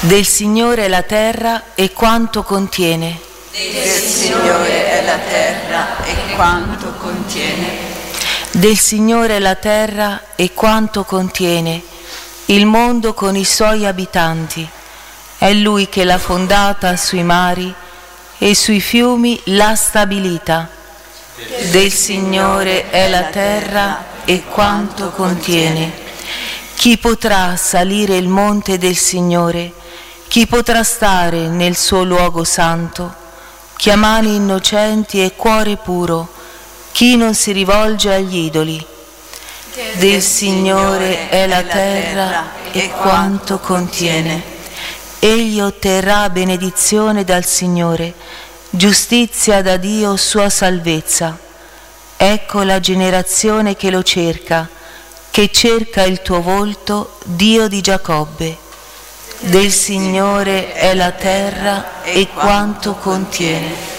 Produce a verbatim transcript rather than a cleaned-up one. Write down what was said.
Del Signore è la terra e quanto contiene. Del Signore è la terra e quanto contiene. Del Signore è la terra e quanto contiene, il mondo con i suoi abitanti. È Lui che l'ha fondata sui mari e sui fiumi l'ha stabilita. Del Signore è la terra e quanto contiene. Chi potrà salire il monte del Signore? Chi potrà stare nel suo luogo santo? Chi ha mani innocenti e cuore puro? Chi non si rivolge agli idoli? Del Signore è la terra e quanto contiene. Egli otterrà benedizione dal Signore, giustizia da Dio sua salvezza. Ecco la generazione che lo cerca, che cerca il tuo volto, Dio di Giacobbe. Del Signore è la terra e quanto contiene.